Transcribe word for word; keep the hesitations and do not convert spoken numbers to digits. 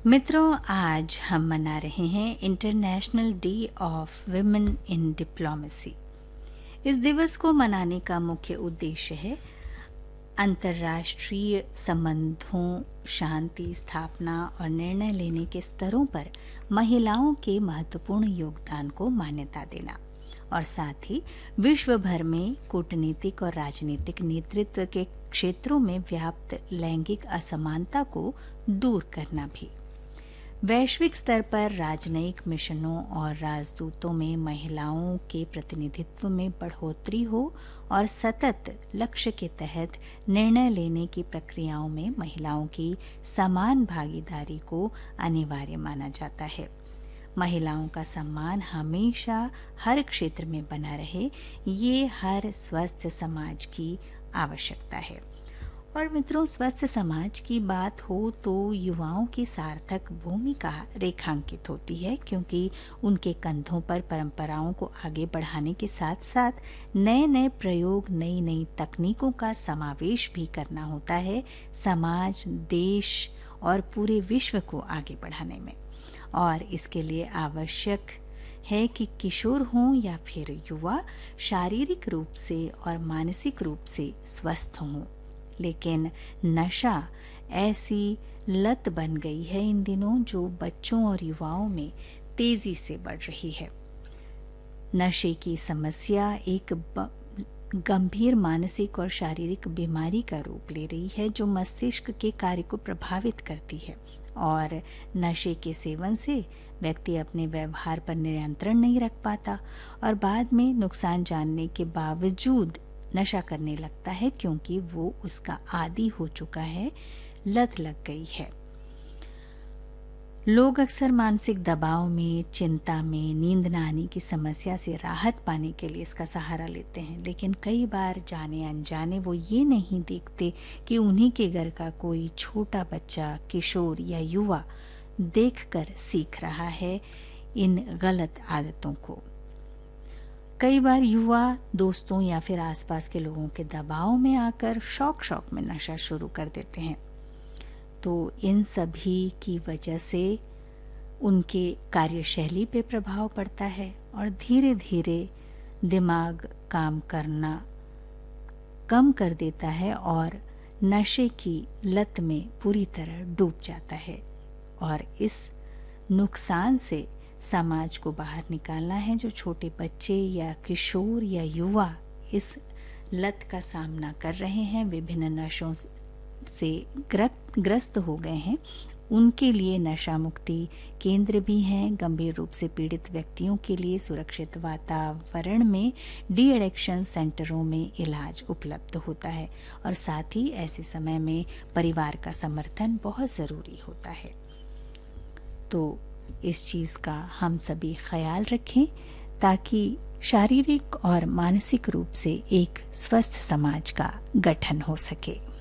मित्रों, आज हम मना रहे हैं international day of women in diplomacy. इस दिवस को मनाने का मुख्य उद्देश्य है अंतर्राष्ट्रीय संबंधों, शांति स्थापना और निर्णय लेने के स्तरों पर महिलाओं के महत्वपूर्ण योगदान को मान्यता देना और साथ ही विश्व भर में कूटनीतिक और राजनीतिक नेतृत्व के क्षेत्रों में व्याप्त लैंगिक असमानता को दूर करना भी। वैश्विक स्तर पर राजनयिक मिशनों और राजदूतों में महिलाओं के प्रतिनिधित्व में बढ़ोतरी हो और सतत लक्ष्य के तहत निर्णय लेने की प्रक्रियाओं में महिलाओं की समान भागीदारी को अनिवार्य माना जाता है। महिलाओं का सम्मान हमेशा हर क्षेत्र में बना रहे, ये हर स्वस्थ समाज की आवश्यकता है। और मित्रों, स्वस्थ समाज की बात हो तो युवाओं की सार्थक भूमिका रेखांकित होती है, क्योंकि उनके कंधों पर परंपराओं को आगे बढ़ाने के साथ साथ नए नए प्रयोग, नई नई तकनीकों का समावेश भी करना होता है समाज, देश और पूरे विश्व को आगे बढ़ाने में। और इसके लिए आवश्यक है कि किशोर हों या फिर युवा शारीरिक रूप से और मानसिक रूप से स्वस्थ हों। लेकिन नशा ऐसी लत बन गई है इन दिनों जो बच्चों और युवाओं में तेजी से बढ़ रही है। नशे की समस्या एक गंभीर मानसिक और शारीरिक बीमारी का रूप ले रही है जो मस्तिष्क के कार्य को प्रभावित करती है। और नशे के सेवन से व्यक्ति अपने व्यवहार पर नियंत्रण नहीं रख पाता और बाद में नुकसान जानने के बावजूद नशा करने लगता है, क्योंकि वो उसका आदी हो चुका है, लत लग गई है। लोग अक्सर मानसिक दबाव में, चिंता में, नींद न आने की समस्या से राहत पाने के लिए इसका सहारा लेते हैं, लेकिन कई बार जाने अनजाने वो ये नहीं देखते कि उन्हीं के घर का कोई छोटा बच्चा, किशोर या युवा देखकर सीख रहा है इन गलत आदतों को। कई बार युवा दोस्तों या फिर आसपास के लोगों के दबाव में आकर शौक शौक में नशा शुरू कर देते हैं। तो इन सभी की वजह से उनके कार्यशैली पे प्रभाव पड़ता है और धीरे धीरे दिमाग काम करना कम कर देता है और नशे की लत में पूरी तरह डूब जाता है। और इस नुकसान से समाज को बाहर निकालना है। जो छोटे बच्चे या किशोर या युवा इस लत का सामना कर रहे हैं, विभिन्न नशों से ग्रस्त हो गए हैं, उनके लिए नशा मुक्ति केंद्र भी हैं। गंभीर रूप से पीड़ित व्यक्तियों के लिए सुरक्षित वातावरण में डी एडिक्शन सेंटरों में इलाज उपलब्ध होता है और साथ ही ऐसे समय में परिवार का समर्थन बहुत ज़रूरी होता है। तो इस चीज़ का हम सभी ख्याल रखें ताकि शारीरिक और मानसिक रूप से एक स्वस्थ समाज का गठन हो सके।